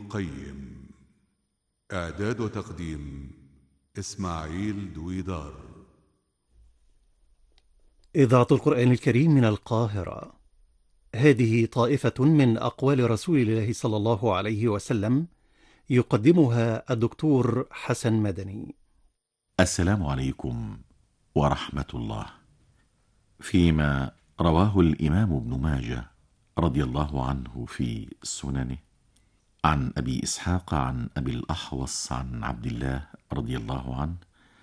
القيم. إعداد وتقديم إسماعيل دويدار. إذاعة القرآن الكريم من القاهرة. هذه طائفة من أقوال رسول الله صلى الله عليه وسلم، يقدمها الدكتور حسن مدني. السلام عليكم ورحمة الله. فيما رواه الإمام ابن ماجه رضي الله عنه في سننه عن أبي إسحاق عن أبي الأحوص عن عبد الله رضي الله عنه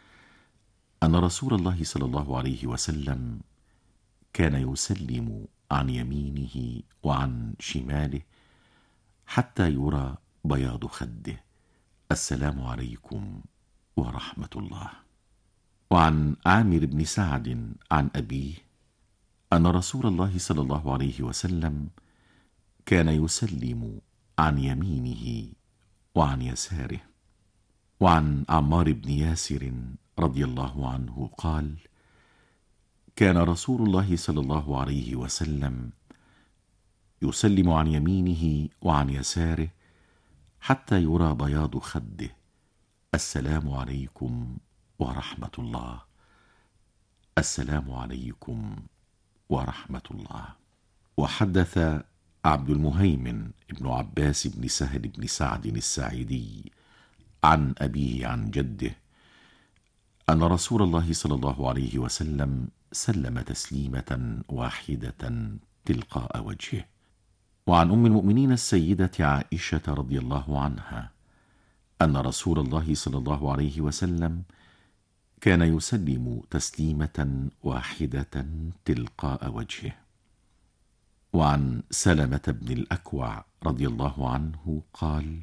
أن رسول الله صلى الله عليه وسلم كان يسلم عن يمينه وعن شماله حتى يرى بياض خده: السلام عليكم ورحمة الله. وعن عامر بن سعد عن أبيه أن رسول الله صلى الله عليه وسلم كان يسلم عن يمينه وعن يساره. وعن عمار بن ياسر رضي الله عنه قال: كان رسول الله صلى الله عليه وسلم يسلم عن يمينه وعن يساره حتى يرى بياض خده: السلام عليكم ورحمة الله، السلام عليكم ورحمة الله. وحدث عبد المهيمن بن عباس بن سهل بن سعد الساعدي عن أبيه عن جده أن رسول الله صلى الله عليه وسلم سلم تسليمة واحدة تلقاء وجهه. وعن أم المؤمنين السيدة عائشة رضي الله عنها أن رسول الله صلى الله عليه وسلم كان يسلم تسليمة واحدة تلقاء وجهه. وعن سلمة بن الأكوع رضي الله عنه قال: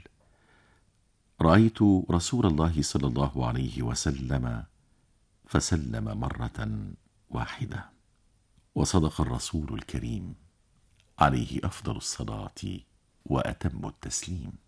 رأيت رسول الله صلى الله عليه وسلم فسلم مرة واحدة. وصدق الرسول الكريم عليه أفضل الصلاة وأتم التسليم.